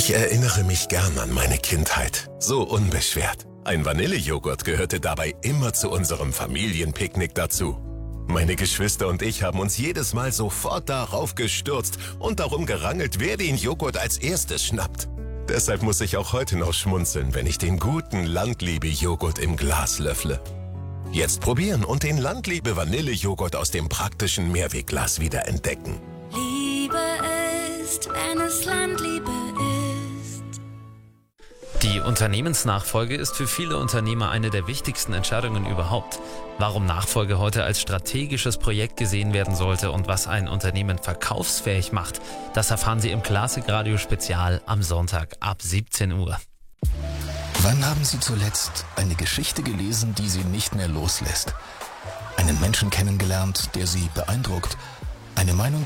Ich erinnere mich gern an meine Kindheit. So unbeschwert. Ein Vanillejoghurt gehörte dabei immer zu unserem Familienpicknick dazu. Meine Geschwister und ich haben uns jedes Mal sofort darauf gestürzt und darum gerangelt, wer den Joghurt als erstes schnappt. Deshalb muss ich auch heute noch schmunzeln, wenn ich den guten Landliebe-Joghurt im Glas löffle. Jetzt probieren und den Landliebe-Vanillejoghurt aus dem praktischen Mehrwegglas wieder entdecken. Liebe ist, wenn es Landliebe ist. Die Unternehmensnachfolge ist für viele Unternehmer eine der wichtigsten Entscheidungen überhaupt. Warum Nachfolge heute als strategisches Projekt gesehen werden sollte und was ein Unternehmen verkaufsfähig macht, das erfahren Sie im Klassikradio Spezial am Sonntag ab 17 Uhr. Wann haben Sie zuletzt eine Geschichte gelesen, die Sie nicht mehr loslässt? Einen Menschen kennengelernt, der Sie beeindruckt? Eine Meinung